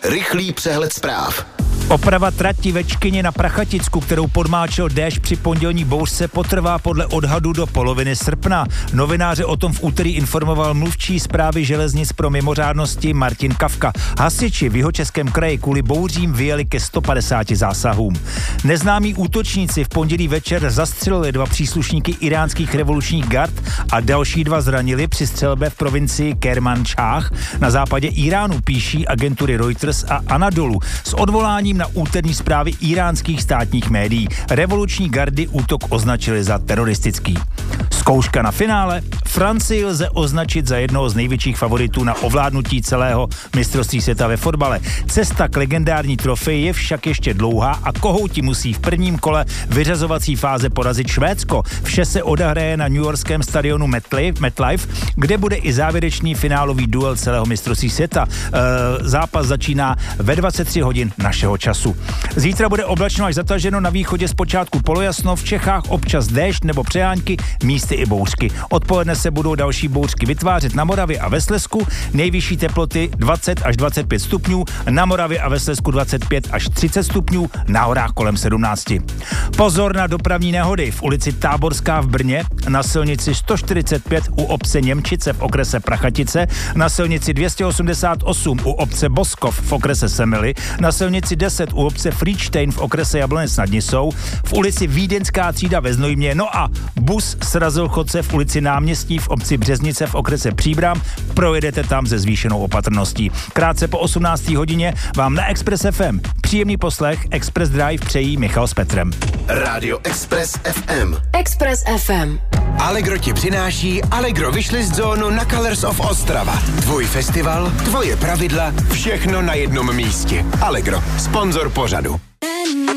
Rychlý přehled zpráv. Oprava trati ve Čkyni na Prachaticku, kterou podmáčel déšť při pondělní bouřce, potrvá podle odhadu do poloviny srpna. Novináře o tom v úterý informoval mluvčí Správy železnic pro mimořádnosti Martin Kafka. Hasiči v Jihočeském kraji kvůli bouřím vyjeli ke 150 zásahům. Neznámí útočníci v pondělí večer zastřelili 2 příslušníky iránských revolučních gard a další 2 zranili při střelbě v provincii Kermanšáh na západě Iránu, píší agentury Reuters a Anadolu s odvoláním na úterní zprávy iránských státních médií. Revoluční gardy útok označili za teroristický. Zkouška na finále. Francii lze označit za jednoho z největších favoritů na ovládnutí celého mistrovství světa ve fotbale. Cesta k legendární trofeji je však ještě dlouhá a kohouti musí v prvním kole vyřazovací fáze porazit Švédsko. Vše se odehraje na newyorském stadionu MetLife, kde bude i závěrečný finálový duel celého mistrovství světa. Zápas začíná ve 23 hodin našeho času. Zítra bude oblačno až zataženo, na východě zpočátku polojasno, v Čechách občas déšť nebo přejáňky, místy i bouřky. Odpoledne se budou další bouřky vytvářet na Moravě a ve Slezsku, nejvyšší teploty 20 až 25 stupňů, na Moravě a ve Slezsku 25 až 30 stupňů, na horách kolem 17. Pozor na dopravní nehody v ulici Táborská v Brně, na silnici 145 u obce Němčice v okrese Prachatice, na silnici 288 u obce Boskov v okrese Semily, na silnici 10 u obce Friedstein v okrese Jablonec nad Nisou, v ulici Vídeňská třída ve Znojmě, no a bus srazil chodce v ulici Náměstí v obci Březnice v okrese Příbram, projedete tam se zvýšenou opatrností. Krátce po 18. hodině vám na Express FM příjemný poslech Express Drive přejí Michal s Petrem. Radio Express FM. Express FM. Allegro ti přináší Allegro Wishlist zónu na Colors of Ostrava. Tvůj festival, tvoje pravidla, všechno na jednom místě. Allegro, sponzor pořadu.